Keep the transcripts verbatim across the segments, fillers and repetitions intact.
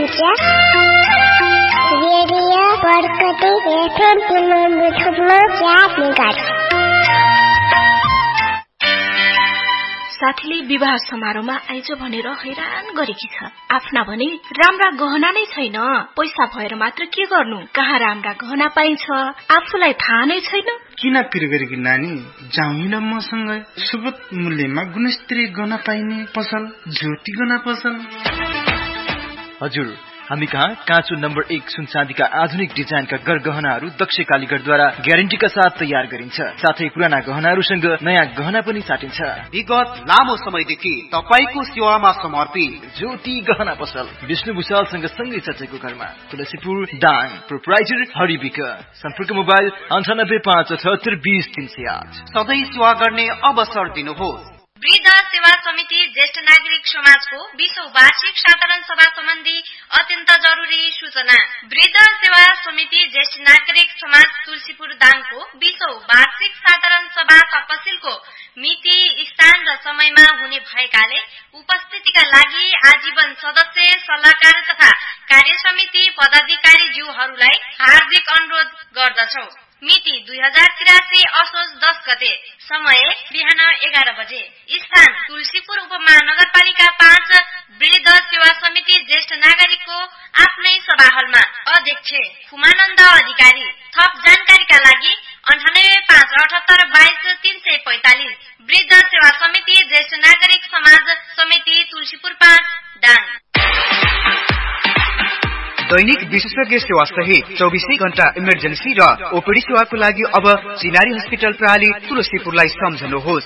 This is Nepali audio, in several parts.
हुनुहुन्छ रेडियो बरकती एफएम चार मेगाहर्ज। साथीले विवाह समारोहमा आइज भनेर हैरान गरेकी छ। आफ्ना भने राम्रा गहना नै छैन। पैसा भएर मात्र के गर्नु, कहाँ राम्रा गहना पाइन्छ आफूलाई थाहा नै छैन। किन पिर गरेकी नानी, जाउँ मसँग सुबत मूल्यमा गुणस्तरीय गहना पाइने पसल ज्योति गहना पसल। हजुर, हामी कहाँ काँचो नम्बर एक सुन चाँदीका आधुनिक डिजाइनका गरगहनाहरू दक्ष कालीगरद्वारा ग्यारेन्टीका साथ तयार गरिन्छ। साथै पुराना गहनाहरूसँग नयाँ गहना पनि साटिन्छ। विगत लामो समयदेखि तपाईको सेवामा समर्पित ज्योति गहना पसल विष्णु भुषालसँग सँगै चचेको घरमा, तुलसीपुर दाङ। प्रोप्राइटर हरिबिक। सम्पर्क मोबाइल अन्ठानब्बे पाँच अठहत्तर बीस तीन सय आठ। सधैँ सेवा गर्ने अवसर दिनुहोस्। वृद्ध सेवा समिति ज्येष्ठ नागरिक समाजको बीसौं वार्षिक साधारण सभा सम्बन्धी अत्यन्त जरुरी सूचना। वृद्ध सेवा समिति ज्येष्ठ नागरिक समाज तुलसीपुर दाङको बीसौं वार्षिक साधारण सभा तपसिलको मिति, स्थान र समयमा हुने भएकाले उपस्थितिका लागि आजीवन सदस्य, सल्लाहकार तथा कार्य समिति पदाधिकारीज्यूहरूलाई हार्दिक अनुरोध गर्दछौ। मिति दुई हजार तिरासी असोज दस गते। समय बिहान एघार बजे। स्थान तुलसीपुर उपमहानगरपालिका पाँच वृद्ध सेवा समिति ज्येष्ठ नागरिकको आफ्नै सभा हलमा। अध्यक्ष खुमानन्द अधिकारी। थप जानकारीका लागि अन्ठानब्बे पाँच अठहत्तर बाइस तीन सय पैंतालिस। वृद्ध सेवा समिति ज्येष्ठ नागरिक समाज समिति तुलसीपुर पाँच दाङ। दैनिक विशेषज्ञ सेवा सहित चौबीसै घण्टा इमर्जेन्सी र ओपीडी सेवाको लागि अब चिनारी हस्पिटल प्रणाली तुलसीपुरलाई सम्झनुहोस्।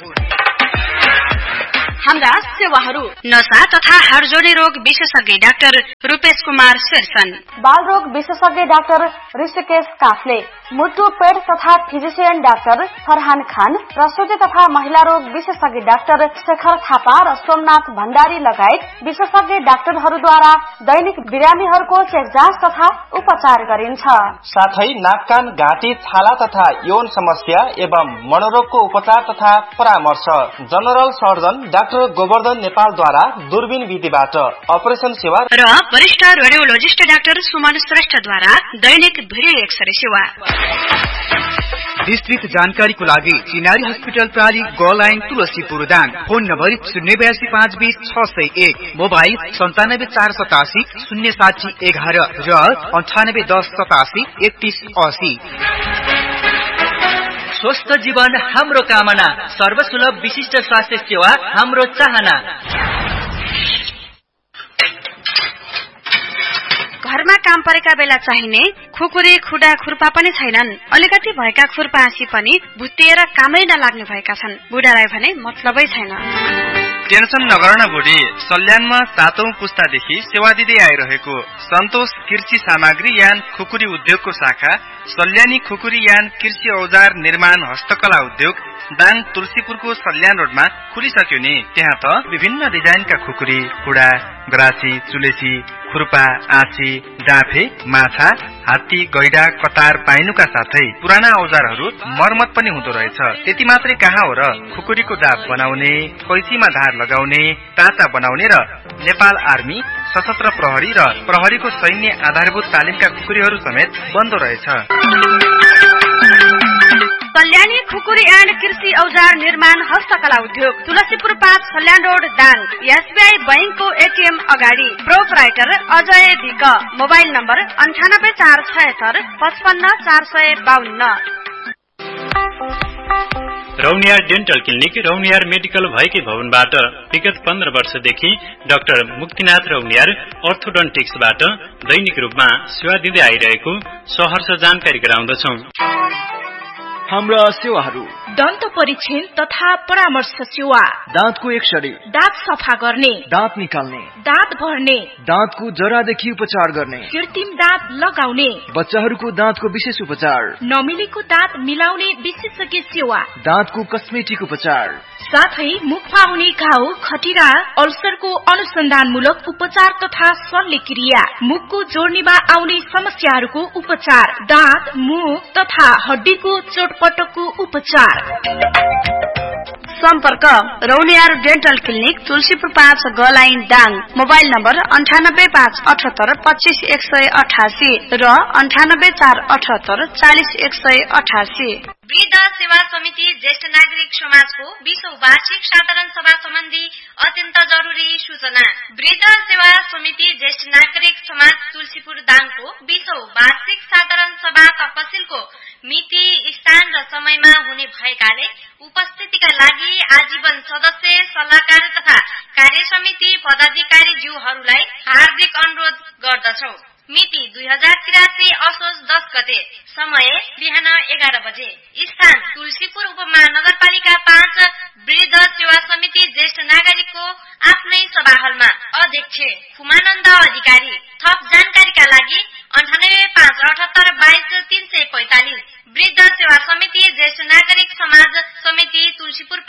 हाम्रा सेवाहरू नशा तथा हाडजोडी रोग विशेषज्ञ डाक्टर रूपेश कुमार शेरसन, बाल रोग विशेषज्ञ डाक्टर ऋषिकेश काफले, मुटु पेट तथा फिजिशियन डाक्टर फरहान खान, प्रसुति तथा महिला रोग विशेषज्ञ डाक्टर शेखर थापा र सोमनाथ भण्डारी लगायत विशेषज्ञ डाक्टरहरूद्वारा दैनिक बिरामीहरूको चेक जाँच तथा उपचार गरिन्छ। साथै नाक कान घाँटी छाला तथा यौन समस्या एवं मनोरोगको उपचार तथा परामर्श जनरल सर्जन डाक्टर गोवर्धन नेपालद्वारा दूरबीन विधिबाट अपरेसन सेवा र वरिष्ठ रेडियोलोजिस्ट डाक्टर सुमन श्रेष्ठद्वारा दैनिक भिडियो एक्सरे सेवा। विस्तृत जानकारीको लागि चिनारी हस्पिटल प्रणाली ग line Tulsipur Dang. Phone number शून्य बयासी पाँच बीस छ सय एक। मोबाइल सन्तानब्बे चार सतासी शून्य साठी एघार र अन्ठानब्बे दस सतासी एकतीस असी। स्वस्थ जीवन हाम्रो कामना, सर्वसुलभ विशिष्ट स्वास्थ्य सेवा हाम्रो चाहना। घरमा काम परेका बेला चाहिने खुकुरी खुडा खुर्पा पनि छैनन्। अलिकति भएका खुर्पा हाँसी पनि भुत्तिएर कामै नलाग्ने भएका छन्। बुढालाई भने मतलबै छैन। टेन्सन नगर्न बुढी, सल्यानमा सातौं पुस्तादेखि सेवा दिँदै आइरहेको सन्तोष कृषि सामग्री यान खुकुरी उद्योगको शाखा सल्यानी खुकुरी यान कृषि औजार निर्माण हस्तकला उद्योग दाङ तुलसीपुरको सल्यान रोडमा खुलिसक्यो नि। त्यहाँ त विभिन्न डिजाइनका खुकुरी, कुडा, गरासी, चुलेसी, खुर्पा, आँची, डाँफे, माछा, हात्ती, गैडा, कतार पाइनुका साथै पुराना औजारहरू मर्मत पनि हुँदो रहेछ। त्यति मात्रै कहाँ हो र, खुकुरीको दाब बनाउने, कैँचीमा धार लगाउने, टाँचा बनाउने र नेपाल आर्मी, सशस्त्र प्रहरी र प्रहरीको सैन्य आधारभूत तालिमका खुकुरीहरू समेत बन्दो रहेछ। सल्यानी खुकुरी एन्ड कृषि औजार निर्माण हस्तकला उद्योग तुलसीपुर पाँच सल्यान रोड दाङ। एसबीआई बैंकको एटीएम अगाडि। Proprietor Ajay week. Mobile number अन्ठानब्बे चार छयत्तर पचपन्न चार सय बाहन्न। Rauniyar dental clinic Rauniyar medical भएकै भवनबाट विगत पन्ध्र वर्षदेखि डाक्टर मुक्तिनाथ रौनियार अर्थोडन्टिक्सबाट दैनिक रूपमा सेवा दिँदै आइरहेको सहर्ष जानकारी गराउँदछौं। हाम्रा सेवाहरू दन्त परीक्षण तथा परामर्श सेवा, दाँतको एक्सरे, दाँत सफा गर्ने, दाँत निकाल्ने, दाँत भर्ने, दाँतको जरादेखि उपचार गर्ने, कृत्रिम दाँत लगाउने, बच्चाहरूको दाँतको विशेष उपचार, नमिलेको दाँत मिलाउने विशेषज्ञ सेवा, दाँतको कस्मेटिक उपचार, साथै मुखमा हुने घाउ, खटिरा, अल्सरको अनुसन्धानमूलक उपचार तथा शल्यक्रिया, मुखको जोड्नीमा आउने समस्याहरूको उपचार, दाँत, मुख तथा हड्डीको चोटपटकको उपचार। सम्पर्क रौनियार डेन्टल क्लिनिक तुलसीपुर पाँच गलाइन दाङ। मोबाइल नम्बर अन्ठानब्बे पाँच अठहत्तर पच्चीस एक सय अठासी र अन्ठानब्बे चार अठहत्तर चालिस एक सय अठासी। वृद्ध सेवा समिति ज्येष्ठ नागरिक समाजको बीसौं वार्षिक साधारण सभा सम्बन्धी अत्यन्त जरुरी सूचना। वृद्ध सेवा समिति ज्येष्ठ नागरिक समाज तुलसीपुर दाङको बीसौं वार्षिक साधारण सभा तपसिलको मिति, स्थान र समयमा हुने भएकाले उपस्थितिका लागि आजीवन सदस्य, सल्लाहकार तथा कार्य समिति पदाधिकारीज्यूहरूलाई हार्दिक अनुरोध गर्दछौ। मिति दुई हजार त्रियासी असोज दस गते। समय बिहान एघार बजे। स्थान तुलसीपुर उपमहानगरपालिका पाँच वृद्ध सेवा समिति ज्येष्ठ नागरिकको आफ्नै सभा हलमा। अध्यक्ष खुमानन्द अधिकारी। थप जानकारीका लागि अन्ठानब्बे पाँच अठहत्तर बाइस तीन सय पैंतालिस। वृद्ध सेवा समिति ज्येष्ठ नागरिक समाज समिति तुलसीपुर